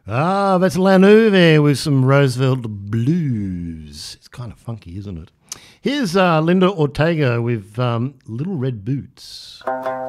Ah, that's Lanu there with some Roosevelt Blues. It's kind of funky, isn't it? Here's Linda Ortega with Little Red Boots.